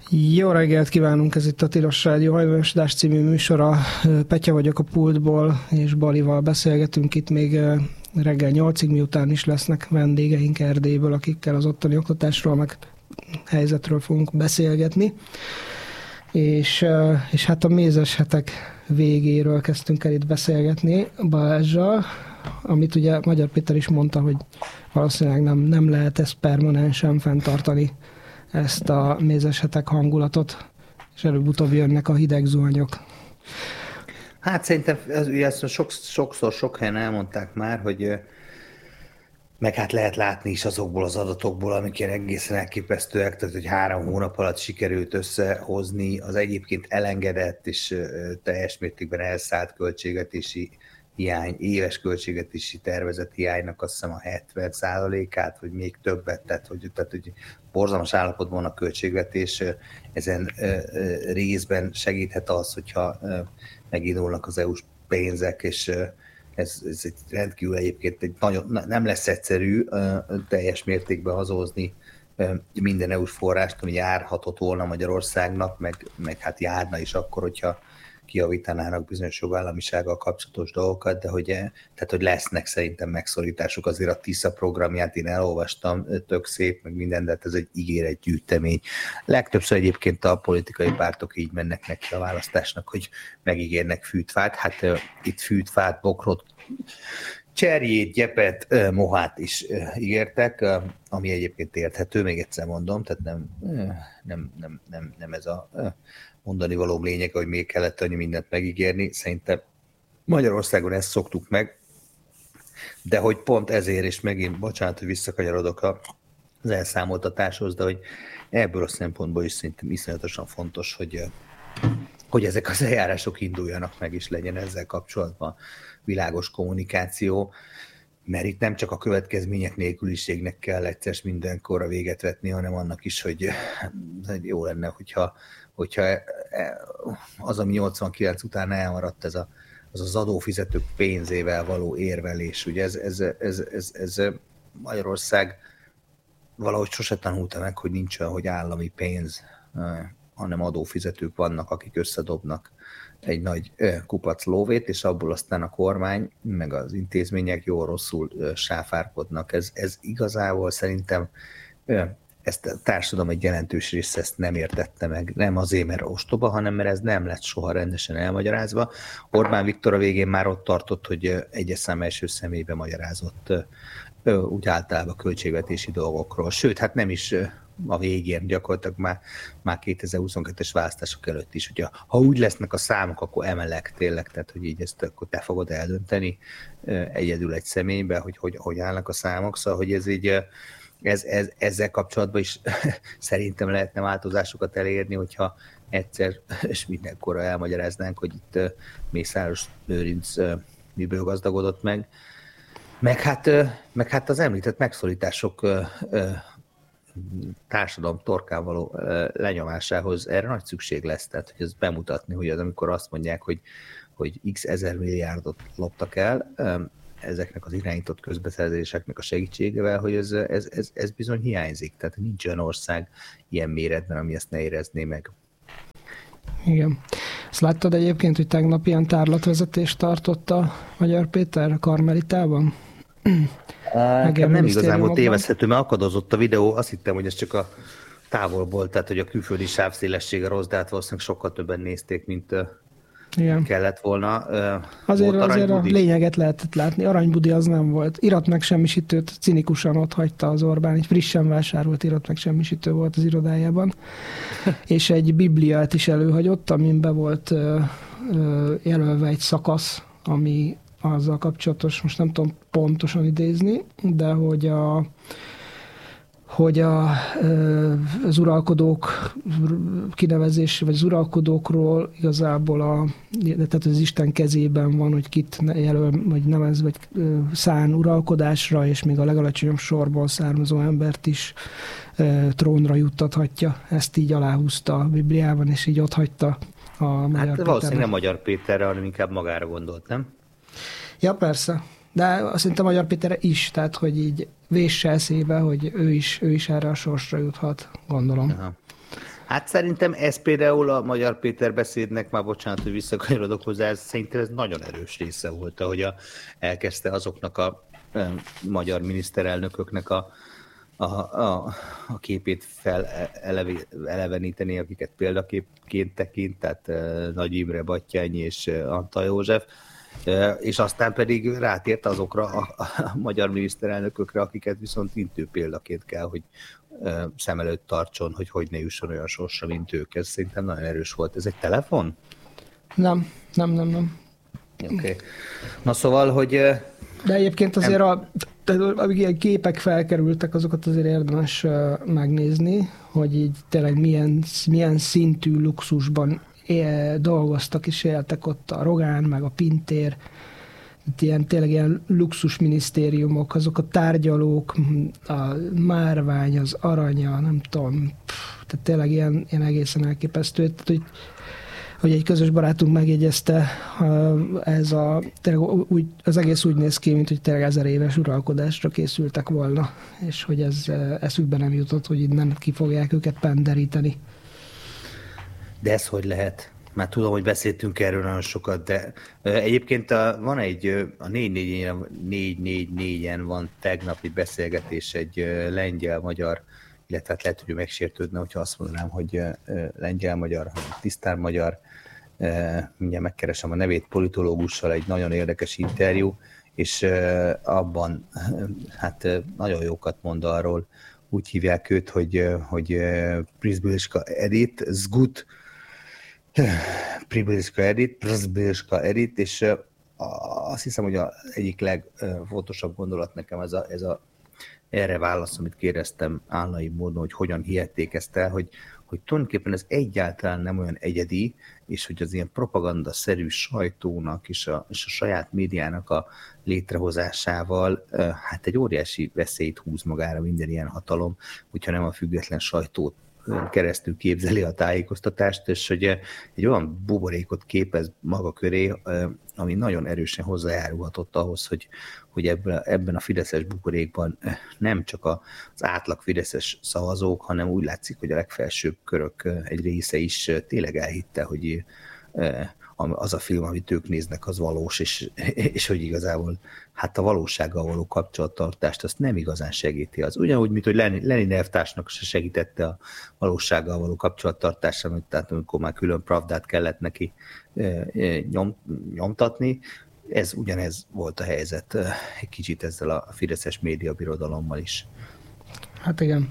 Jó reggelt kívánunk, ez itt a Tilos Rádió Hajómosdás című műsora. Petya vagyok a pultból, és Balival beszélgetünk itt még reggel 8-ig, miután is lesznek vendégeink Erdélyből, akikkel az ottani oktatásról, meg helyzetről fogunk beszélgetni. És hát a mézes hetek végéről kezdtünk el itt beszélgetni Balázsral, amit ugye Magyar Péter is mondta, hogy valószínűleg nem lehet ezt permanensen fenntartani, ezt a mézes hetek hangulatot, és előbb-utóbb jönnek a hideg zuhanyok. Hát szerintem ezt sokszor sok helyen elmondták már, hogy meg hát lehet látni is azokból az adatokból, amik ilyen egészen elképesztőek, tehát hogy 3 hónap alatt sikerült összehozni az egyébként elengedett és teljes mértékben elszállt költségvetési hiány, éves költségvetési tervezett hiánynak azt hiszem a 70%-át, vagy még többet, tehát hogy borzalmas állapotban van a költségvetés, ezen részben segíthet az, hogyha megindulnak az EU-s pénzek, és ez egy rendkívül egyébként nem lesz egyszerű teljes mértékben hazahozni minden EU-s forrást, ami járhatott volna Magyarországnak, meg hát járna is akkor, hogyha kijavítanának bizonyos jogállamisággal kapcsolatos dolgokat, de hogy lesznek szerintem megszorítások. Azért a TISZA programját én elolvastam, tök szép, meg minden, de hát ez egy ígéretgyűjtemény. Legtöbbször egyébként a politikai pártok így mennek neki a választásnak, hogy megígérnek fűtfát. Hát itt fűtfát, bokrot, cserjét, gyepet, mohát is ígértek, ami egyébként érthető, még egyszer mondom, tehát nem ez a mondani való lényeg, hogy még kellett annyi mindent megígérni. Szerintem Magyarországon ezt szoktuk meg, de hogy pont ezért, és megint, bocsánat, hogy visszakanyarodok az elszámoltatáshoz, de hogy ebből a szempontból is szerintem iszonyatosan fontos, hogy ezek az eljárások induljanak meg, és legyen ezzel kapcsolatban világos kommunikáció, mert itt nem csak a következmények nélküliségnek kell egyszer mindenkorra véget vetni, hanem annak is, hogy jó lenne, hogyha az, ami 89 után elmaradt, az az adófizetők pénzével való érvelés. Ugye ez Magyarország valahogy sose tanulta meg, hogy nincs olyan, hogy állami pénz, hanem adófizetők vannak, akik összedobnak egy nagy kupac lóvét, és abból aztán a kormány, meg az intézmények jól-rosszul sáfárkodnak. Ez igazából szerintem ezt a társadalom egy jelentős része ezt nem értette meg. Nem azért, mert ostoba, hanem mert ez nem lett soha rendesen elmagyarázva. Orbán Viktor a végén már ott tartott, hogy egyes szám első személybe magyarázott úgy általában költségvetési dolgokról. Sőt, hát nem is a végén, gyakorlatilag már 2022-es választások előtt is, hogy ha úgy lesznek a számok, akkor emelek tényleg, tehát hogy így ezt akkor te fogod eldönteni egyedül egy személybe, hogy állnak a számok, szóval hogy ez így ezzel kapcsolatban is szerintem lehetne változásokat elérni, hogyha egyszer és mindenkorra elmagyaráznánk, hogy itt Mészáros Lőrinc miből gazdagodott meg hát az említett megszorítások társadalom torkán való lenyomásához erre nagy szükség lesz, tehát hogy ezt bemutatni, hogy az, amikor azt mondják, hogy x ezer milliárdot loptak el, ezeknek az irányított közbeszerzéseknek a segítségével, hogy ez bizony hiányzik. Tehát nincs olyan ország ilyen méretben, ami ezt ne érezné meg. Igen. Azt láttad egyébként, hogy tegnap ilyen tárlatvezetést tartott a Magyar Péter a Karmelitában? Nem igazán volt tévezhető, mert akadozott a videó. Azt hittem, hogy ez csak a távolból, tehát hogy a külföldi sávszélessége rossz, de hát valószínűleg sokkal többen nézték, mint igen. Kellett volna. Azért a lényeget lehetett látni. Aranybudi az nem volt. Iratmegsemmisítőt cinikusan ott hagyta az Orbán. Egy frissen vásárolt iratmegsemmisítő volt az irodájában. És egy bibliát is előhagyott, amin be volt jelölve egy szakasz, ami azzal kapcsolatos, most nem tudom pontosan idézni, de hogy az uralkodók kinevezés, vagy az uralkodókról igazából tehát az Isten kezében van, hogy kit jelöl, vagy nevez, vagy szán uralkodásra, és még a legalacsonyabb sorból származó embert is trónra juttathatja. Ezt így aláhúzta a Bibliában, és így ott hagyta a Magyar Péterre. Hát valószínűleg nem Magyar Péterre, hanem inkább magára gondolt, nem? Ja, persze. De azt szerintem Magyar Péterre is, tehát hogy így vésse eszébe, hogy ő is erre a sorsra juthat, gondolom. Aha. Hát szerintem ez például a Magyar Péter beszédnek, már bocsánat, hogy visszakanyarodok hozzá, szerintem ez nagyon erős része volt, ahogy elkezdte azoknak a magyar miniszterelnököknek a képét eleveníteni, akiket példaképként tekint, tehát Nagy Imre, Batthyány és Antal József, és aztán pedig rátért azokra a magyar miniszterelnökökre, akiket viszont intő példaként kell, hogy szem előtt tartson, hogy ne jusson olyan sorsra, mint ők. Ez szerintem nagyon erős volt. Ez egy telefon? Nem. Okay. Na szóval, hogy... De egyébként azért, amíg ilyen képek felkerültek, azokat azért érdemes megnézni, hogy így tényleg milyen szintű luxusban dolgoztak és éltek ott a Rogán, meg a Pintér, tényleg ilyen luxus minisztériumok, azok a tárgyalók, a márvány, az aranya, nem tudom, tehát tényleg ilyen egészen elképesztő. Tehát, hogy egy közös barátunk megjegyezte, az egész úgy néz ki, mint hogy tényleg 1000 éves uralkodásra készültek volna, és hogy ez eszükbe nem jutott, hogy innen ki fogják őket penderíteni. De ez hogy lehet? Már tudom, hogy beszéltünk erről nagyon sokat, de egyébként van a 444-en van tegnapi beszélgetés egy lengyel-magyar, illetve hát lehet, hogy megsértődne, hogyha azt mondanám, hogy lengyel-magyar, tisztán magyar, mindjárt megkeresem a nevét, politológussal, egy nagyon érdekes interjú, és abban hát nagyon jókat mond arról, úgy hívják őt, hogy Przybylska Edith, Zgut Przybylska Edith, és azt hiszem, hogy az egyik legfontosabb gondolat nekem erre válasz, amit kérdeztem állai módon, hogy hogyan hihették ezt el, hogy tulajdonképpen ez egyáltalán nem olyan egyedi, és hogy az ilyen propagandaszerű sajtónak és a saját médiának a létrehozásával hát egy óriási veszélyt húz magára minden ilyen hatalom, hogyha nem a független sajtót keresztül képzeli a tájékoztatást, és hogy egy olyan buborékot képez maga köré, ami nagyon erősen hozzájárulhatott ahhoz, hogy ebben a fideszes buborékban nem csak az átlag fideszes szavazók, hanem úgy látszik, hogy a legfelsőbb körök egy része is tényleg elhitte, hogy az a film, amit ők néznek, az valós, és hogy igazából hát a valósággal való kapcsolattartást azt nem igazán segíti. Az ugyanúgy, mint hogy Lenin elvtársnak se segítette a valósággal való kapcsolattartást, tehát amikor már külön pravdát kellett neki nyomtatni, ugyanez volt a helyzet egy kicsit ezzel a fideszes médiabirodalommal is. Hát igen.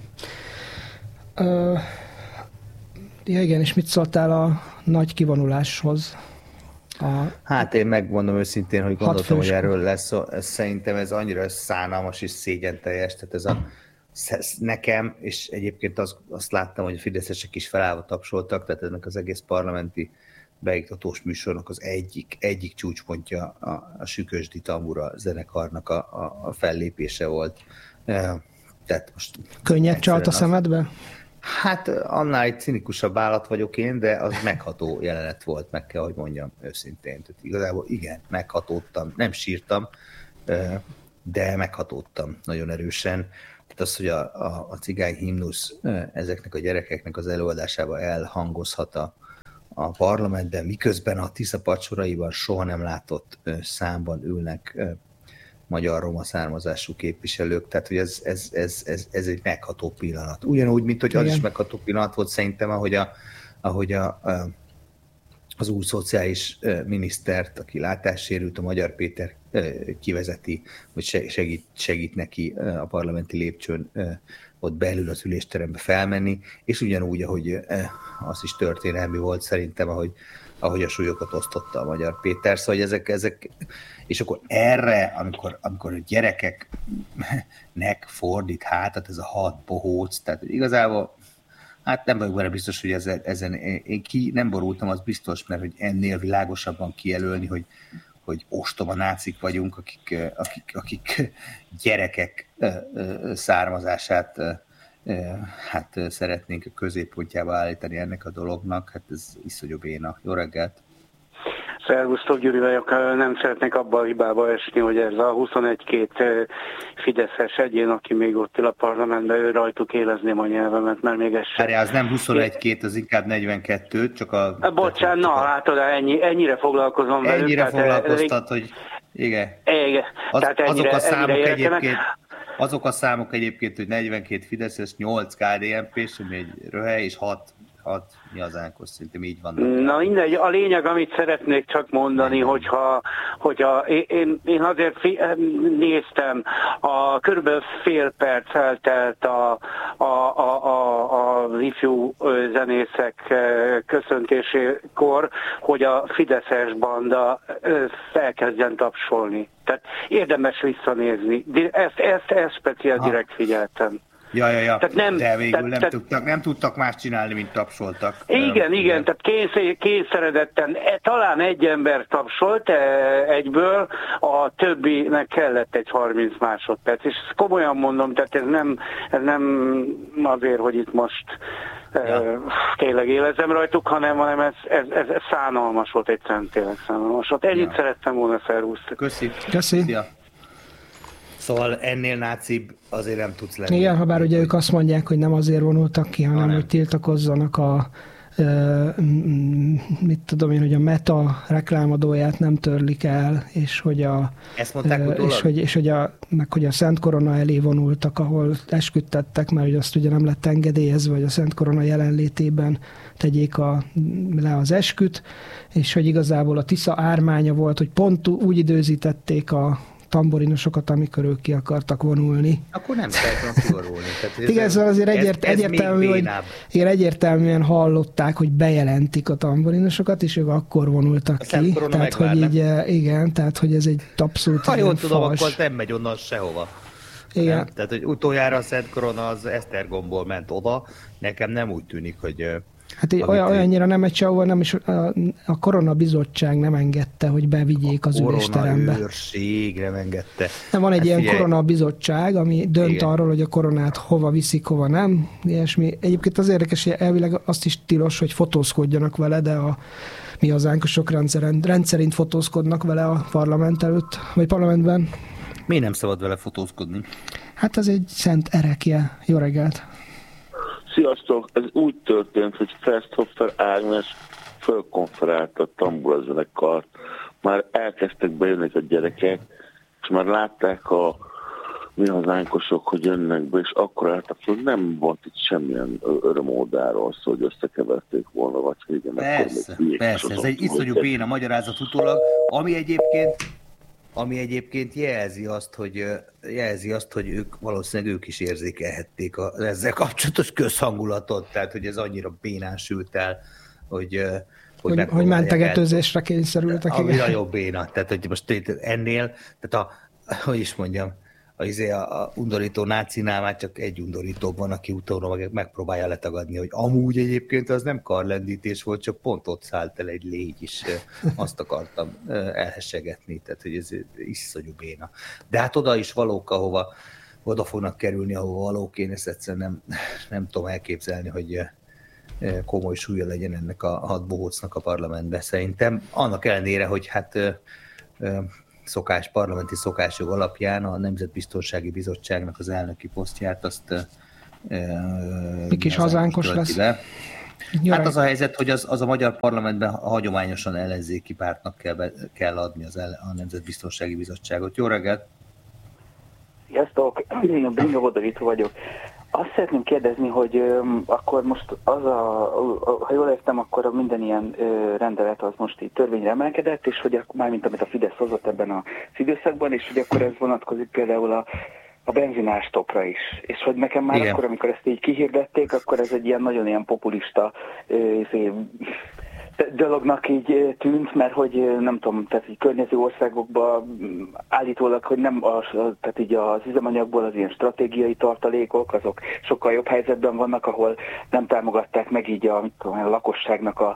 Ja igen, és mit szóltál a nagy kivonuláshoz? Hát én megmondom őszintén, hogy gondoltam, hogy erről lesz. Szerintem ez annyira szánalmas és szégyenteljes, tehát nekem, és egyébként azt láttam, hogy a fideszesek is felállva tapsoltak, tehát ennek az egész parlamenti beiktatós műsornak az egyik csúcspontja a Sükösdi Tambura zenekarnak a fellépése volt. Tehát most könnyed csalt a szemedbe? Hát annál egy cinikusabb állat vagyok én, de az megható jelenet volt, meg kell, hogy mondjam őszintén. Tehát igazából igen, meghatódtam, nem sírtam, de meghatódtam nagyon erősen. Tehát az, hogy a cigány himnusz ezeknek a gyerekeknek az előadásában elhangozhat a parlamentben, miközben a Tisza padsoraiban soha nem látott számban ülnek magyar roma származású képviselők, tehát hogy ez egy megható pillanat. Ugyanúgy, mint hogy az is megható pillanat volt szerintem, ahogy az új szociális minisztert, aki látássérült, a Magyar Péter kivezeti, vagy segít neki a parlamenti lépcsőn ott belül az ülésterembe felmenni, és ugyanúgy, ahogy az is történelmi volt szerintem, ahogy a súlyokat osztotta a Magyar Péter. Szóval ezek és akkor erre, amikor a gyerekeknek fordít hátat ez a 6 bohóc, tehát igazából hát nem vagyok benne biztos, hogy ezen én nem borultam, az biztos, mert hogy ennél világosabban kijelölni, hogy ostoba nácik vagyunk, akik gyerekek származását hát szeretnénk a középpontjába állítani ennek a dolognak, hát ez iszonyú béna. Jó reggelt! Szervusztok, Gyuri vagyok. Nem szeretnék abba a hibába esni, hogy ez a 21-2 fideszes egyén, aki még ott ül a parlamentben, ő rajtuk élezném a nyelvemet, mert még ez sem. Az nem 21-2, az inkább 42, csak a... Bocsánat, na látod, ennyire foglalkozom velük. Ennyire foglalkoztat, hogy igen. Igen. Azok a számok egyébként, hogy 42 Fideszes, 8 KDNP-s, ami egy röhely, és 6 mi az Ánkos, szerintem így van. Na mindegy, a lényeg, amit szeretnék csak mondani, hogyha én azért néztem, körülbelül fél perc eltelt az ifjú zenészek köszöntésékor, hogy a fideszes banda felkezdjen tapsolni. Tehát érdemes visszanézni. Ezt speciál direkt figyeltem. Ja. De végül nem tudtak más csinálni, mint tapsoltak. Igen, tehát kényszeredetten talán egy ember tapsolt egyből, a többinek kellett egy 30 másodperc. És ezt komolyan mondom, tehát ez nem azért, hogy itt most tényleg élezem rajtuk, hanem ez szánalmas volt, egyszerűen tényleg szánalmas volt. Ennyit szerettem volna, szervusztok. Köszi. Ja. Szóval ennél nácibb azért nem tudsz lenni. Igen, ha bár ugye ők azt mondják, hogy nem azért vonultak ki, hanem hogy tiltakozzanak mit tudom én, hogy a Meta reklámadóját nem törlik el, és hogy ezt mondták hogy a Szent Korona elé vonultak, ahol esküdtettek, mert hogy azt ugye nem lett engedélyezve, hogy a Szent Korona jelenlétében tegyék le az esküt, és hogy igazából a Tisza ármánya volt, hogy pont úgy időzítették a tamborinosokat, amikor ők ki akartak vonulni. Akkor nem szeretnek kivonulni. Igen, ez azért egyértelmű, hogy egyértelműen hallották, hogy bejelentik a tamborinosokat, és ők akkor vonultak ki. Tehát, hogy így, igen, tehát, hogy ez egy abszolút ha jól tudom, akkor nem megy onnan sehova. Igen. Nem? Tehát, hogy utoljára a Szent Korona az Esztergomból ment oda. Nekem nem úgy tűnik, hogy... Hát olyannyira nem egy sehova, nem is a koronabizottság nem engedte, hogy bevigyék az ülésterembe. A koronaőrség nem engedte. Van egy ilyen koronabizottság, ami dönt arról, hogy a koronát hova viszik, hova nem. Ilyesmi. Egyébként az érdekes, hogy elvileg azt is tilos, hogy fotózkodjanak vele, de mi hazánkosok rendszerint fotózkodnak vele a parlament előtt, vagy parlamentben. Miért nem szabad vele fotózkodni? Hát ez egy szent erekje. Jó reggelt! Sziasztok! Ez úgy történt, hogy Festhoffer Ágnes fölkonferált a tamburazenekart. Már elkezdtek bejönni a gyerekek, és már látták a mi hazánkosok, hogy jönnek be, és akkor álltak, hogy nem volt itt semmilyen örömoldáról szó, hogy összekeverték volna, vagy hogy igen, persze, ez egy iszonyú béna magyarázat utólag, ami egyébként jelzi azt, hogy valószínűleg ők is érzékelhették ezzel kapcsolatos közhangulatot, tehát hogy ez annyira bénán sült el, hogy mentegetőzésre kényszerültek. Ami nagyobb béna, tehát hogy most ennél, tehát hogy is mondjam, a undorító nácinál már csak egy undorítóbb van, aki utóra megpróbálja letagadni, hogy amúgy egyébként az nem karlendítés volt, csak pont ott szállt el egy légy is, azt akartam elhessegetni, tehát hogy ez iszonyú béna. De hát oda is valók, ahova oda fognak kerülni, ahova valók, én ezt egyszerűen nem tudom elképzelni, hogy komoly súlya legyen ennek a 6 bohócnak a parlamentben szerintem. Annak ellenére, hogy hát parlamenti szokásjog alapján a Nemzetbiztonsági Bizottságnak az elnöki posztját azt mi kis hazánkos lesz. Hát az a helyzet, hogy az a magyar parlamentben hagyományosan ellenzéki pártnak kell adni a Nemzetbiztonsági Bizottságot. Jó reggelt! Sziasztok! Én a Bringa Vodorító vagyok. Azt szeretném kérdezni, hogy akkor most ha jól értem, akkor minden ilyen rendelet az most így törvényre emelkedett, és hogy mármint amit a Fidesz hozott ebben az időszakban, és hogy akkor ez vonatkozik például a benzinárstopra is. És hogy nekem már akkor, amikor ezt így kihirdették, akkor ez egy ilyen nagyon ilyen populista dolognak így tűnt, mert hogy nem tudom, tehát így környező országokban állítólag, hogy nem tehát így az üzemanyagból az ilyen stratégiai tartalékok, azok sokkal jobb helyzetben vannak, ahol nem támogatták meg így a lakosságnak a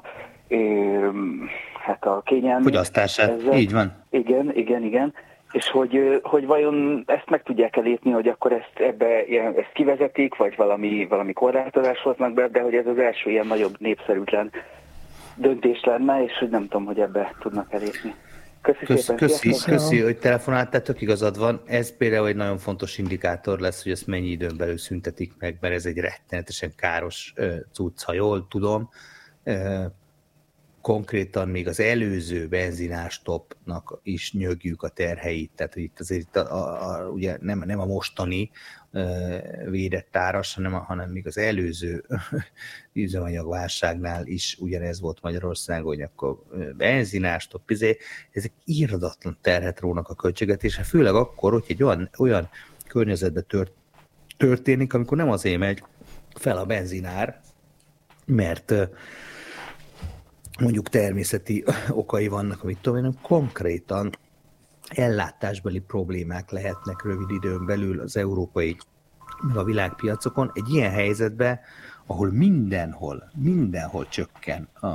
kényelmét. Fogyasztását, így van. Igen. És hogy vajon ezt meg tudják elépni, hogy akkor ezt kivezetik, vagy valami korlátozást hoznak be, de hogy ez az első ilyen nagyobb népszerűtlen döntés lenne, és hogy nem tudom, hogy ebbe tudnak elérni. Köszi, hogy telefonáltál, tök igazad van. Ez például egy nagyon fontos indikátor lesz, hogy ezt mennyi időn belül szüntetik meg, mert ez egy rettenetesen káros cucc, ha jól tudom. Konkrétan még az előző benzinárstopnak is nyögjük a terheit, tehát hogy itt azért ugye nem a mostani védett áras, hanem még az előző üzemanyagválságnál is ugyanez volt Magyarországon, hogy akkor benzinárstop, ezek irdatlan terhet rónak a költségvetésre, főleg akkor, hogy egy olyan környezetben történik, amikor nem azért megy fel a benzinár, mert mondjuk természeti okai vannak, amit tudom én, konkrétan ellátásbeli problémák lehetnek rövid időn belül az európai, meg a világpiacokon. Egy ilyen helyzetben, ahol mindenhol csökken a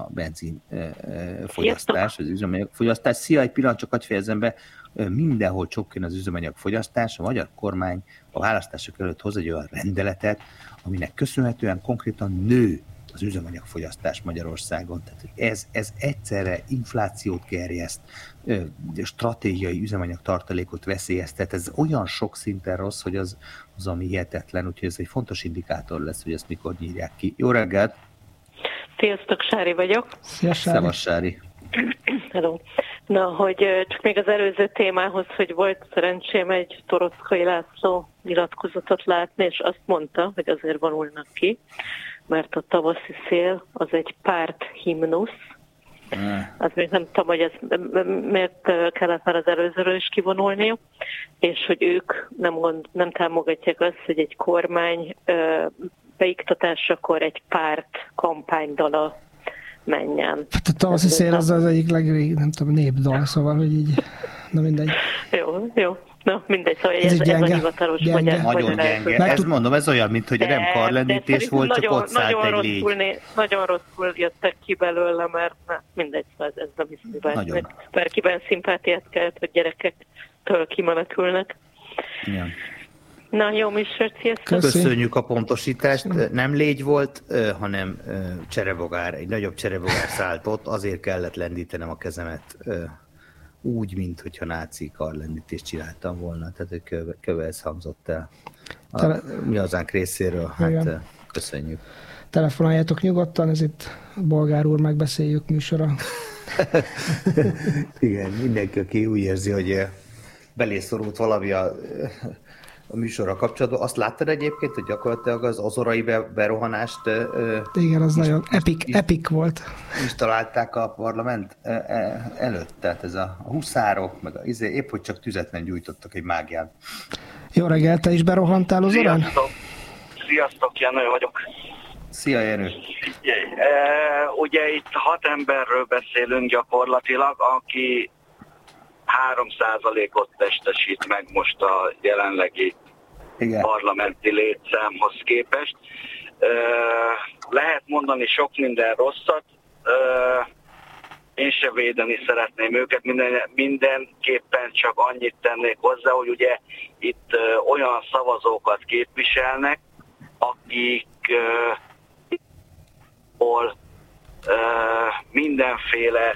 benzinfogyasztás, az üzemanyagfogyasztás. Szia, egy pillanat, csak hadd fejezem be, mindenhol csökken az üzemanyagfogyasztás. A magyar kormány a választások előtt hoz egy olyan rendeletet, aminek köszönhetően konkrétan nő az üzemanyagfogyasztás Magyarországon. Tehát ez egyszerre inflációt gerjeszt, stratégiai üzemanyagtartalékot veszélyeztet. Ez olyan sok szinten rossz, hogy az ami hihetetlen, úgyhogy ez egy fontos indikátor lesz, hogy ezt mikor nyírják ki. Jó reggelt! Sziasztok, Sári vagyok. Szia, Sári. Szevasz, Sári. Hello. Na, hogy csak még az előző témához, hogy volt szerencsém egy Torockai László nyilatkozatot látni, és azt mondta, hogy azért vonulnak ki, mert a tavaszi szél az egy párt himnusz. Az még nem tudom, hogy ez miért kellett már az előzőről is kivonulniuk, és hogy ők nem támogatják azt, hogy egy kormány beiktatásakor egy párt kampánydala menjen. Hát a tavaszi szél az egyik nem tudom, népdal, szóval, hogy így, na mindegy. Jó. Na, mindegy, szóval ez a hivatalos magyar. Nagyon gyenge. Ezt mondom, ez olyan, mint hogy nem karlendítés volt, csak ott szállt egy légy. Nagyon rosszul jöttek ki belőle, mert mindegy, szóval ez nem is bárkiben szimpátiát kellett, hogy gyerekektől kimenekülnek. Ja. Na, jó műsort, sziasztok! Köszönjük a pontosítást. Nem légy volt, hanem cserebogár, egy nagyobb cserebogár szállt ott, azért kellett lendítenem a kezemet úgy, mint hogyha náci karlendítést csináltam volna, tehát köve ez hangzott el mi hazánk részéről, hát igen. Köszönjük. Telefonáljátok nyugodtan, ez itt Bolgár úr megbeszéljük műsora. Igen, mindenki, aki úgy érzi, hogy belészorult valami a műsorra kapcsolatban. Azt láttad egyébként, hogy gyakorlatilag az azorai berohanást igen, az nagyon epic volt. Is találták a parlament előtt, tehát ez a huszárok, meg épp hogy csak tüzet nem gyújtottak egy mágián. Jó reggel, te is berohantál az orán? Sziasztok, Jenő vagyok. Szia, Jenő. Ugye itt 6 emberről beszélünk gyakorlatilag, aki 3%-ot testesít meg most a jelenlegi parlamenti létszámhoz képest. Lehet mondani sok minden rosszat, én se védeni szeretném őket, mindenképpen csak annyit tennék hozzá, hogy ugye itt olyan szavazókat képviselnek, akik mindenféle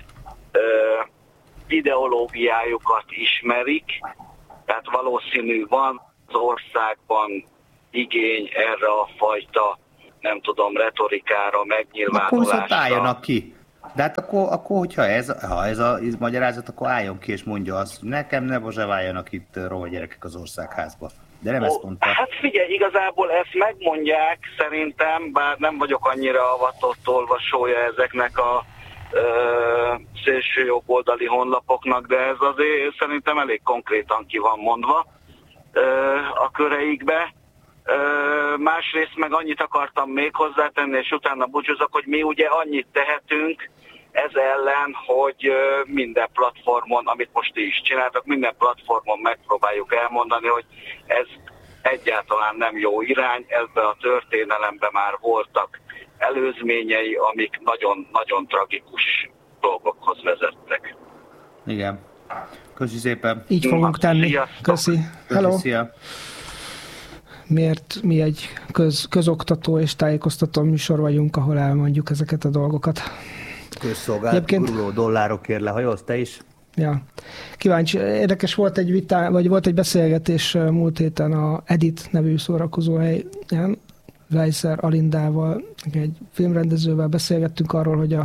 ideológiájukat ismerik, tehát valószínű van az országban igény erre a fajta, nem tudom, retorikára, megnyilvánulásra. Akkor viszont álljanak ki. De hát akkor hogyha ez a magyarázat, akkor álljon ki és mondja azt, hogy nekem ne bozsaváljanak itt rohadt gyerekek az országházba. De nem ezt mondta. Hát figyelj, igazából ezt megmondják szerintem, bár nem vagyok annyira avatott olvasója ezeknek a szélső jobboldali honlapoknak, de ez azért szerintem elég konkrétan ki van mondva a köreikbe. Másrészt meg annyit akartam még hozzátenni, és utána búcsúzok, hogy mi ugye annyit tehetünk ez ellen, hogy minden platformon, amit most ti is csináltak, minden platformon megpróbáljuk elmondani, hogy ez egyáltalán nem jó irány, ebben a történelemben már voltak előzményei, amik nagyon-nagyon tragikus dolgokhoz vezettek. Igen. Köszi szépen. Így fogunk tenni. Köszi. Hello. Szia. Miért mi egy közoktató és tájékoztató műsor vagyunk, ahol elmondjuk ezeket a dolgokat. közszolgálat guruló dollárokért lehajolsz te is? Ja. Kíváncsi. Érdekes volt egy vitá, vagy volt egy beszélgetés múlt héten a Edit nevű szórakozóhelyen, Weiser Alindával, egy filmrendezővel beszélgettünk arról, hogy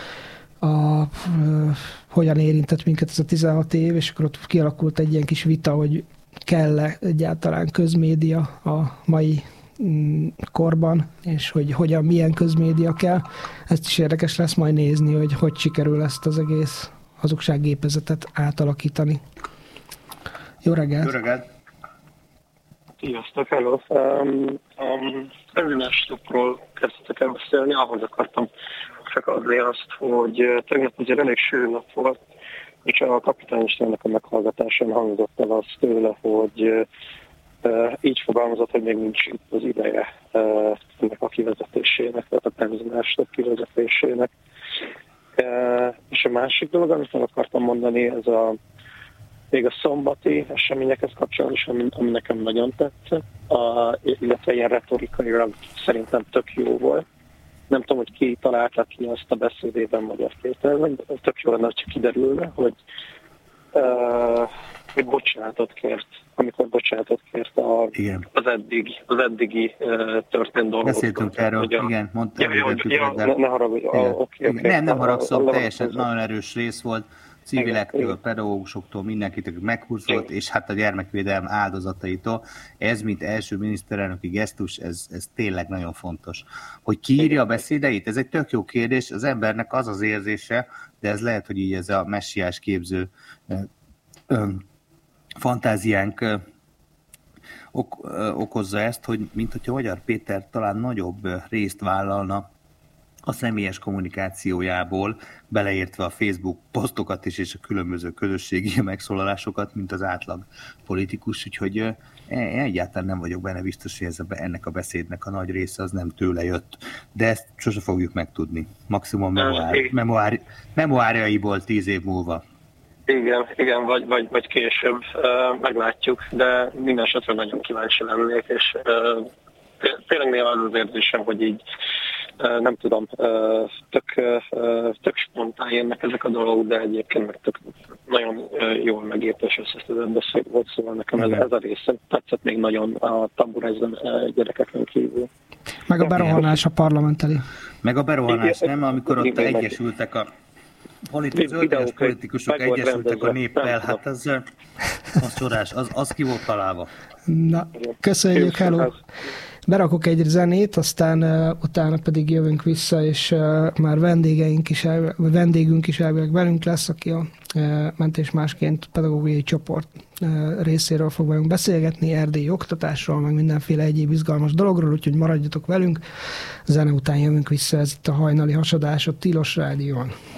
hogyan érintett minket ez a 16 év, és akkor ott kialakult egy ilyen kis vita, hogy kell-e egyáltalán közmédia a mai korban, és hogy milyen közmédia kell. Ezt is érdekes lesz majd nézni, hogy sikerül ezt az egész hazugsággépezetet átalakítani. Jó reggelt! Jó reggelt! Sziasztok, hello! A stopról kezdtek el beszélni, ahhoz akartam csak adni azt, hogy tegnap azért elég sűrű nap volt, és a Kapitány Istvánnak a meghallgatásán hangzott el azt tőle, hogy így fogalmazott, hogy még nincs itt az ideje ennek a kivezetésének, tehát a benzinárstop kivezetésének. És a másik dolog, amit el akartam mondani, ez még a szombati eseményekhez kapcsolatban, ami nekem nagyon tetszett, illetve ilyen retorikailag szerintem tök jó volt. Nem tudom, hogy ki találta ki azt a beszédében Magyar Péter, tök jó lenne, hogy kiderülne, hogy bocsánatot kért, amikor bocsánatot kért az eddigi történt dolgokat. Beszéltünk erről, igen, mondtam. Ne haragudj, oké. Nem haragszom, teljesen nagyon erős rész volt, civilektől, pedagógusoktól, mindenkitől meghúzott, és hát a gyermekvédelem áldozataitól. Ez, mint első miniszterelnöki gesztus, ez tényleg nagyon fontos. Hogy ki írja a beszédeit? Ez egy tök jó kérdés, az embernek az az érzése, de ez lehet, hogy így ez a messiás képző fantáziánk okozza ezt, hogy mint hogyha Magyar Péter talán nagyobb részt vállalna a személyes kommunikációjából, beleértve a Facebook posztokat is, és a különböző közösségi megszólalásokat, mint az átlag politikus, úgyhogy én egyáltalán nem vagyok benne biztos, hogy ennek a beszédnek a nagy része az nem tőle jött. De ezt sose fogjuk megtudni. Maximum memoárjaiból 10 év múlva. Igen, vagy később meglátjuk, de minden esetre nagyon kíváncsi lennék, és tényleg néha az érzésem, hogy így nem tudom, tök spontán jönnek ezek a dolgok, de egyébként meg tök nagyon jól megért és összeszedett beszéd volt, szóval nekem ez a része tetszett még nagyon a tamburázen gyerekeken kívül. Meg a berohanás a parlamenteli. Meg a berohanás, nem? Amikor ott egyesültek a politikusok egyesültek a néppel, hát az csodás, az ki volt találva. Na, köszönjük, hello! Berakok egy zenét, aztán utána pedig jövünk vissza, és már vendégünk is elvileg velünk lesz, aki a Mentés Másként pedagógiai csoport részéről fog velünk beszélgetni, erdélyi oktatásról, meg mindenféle egyéb izgalmas dologról, úgyhogy maradjatok velünk. Zene után jövünk vissza, ez itt a hajnali hasadás a Tilos Rádión.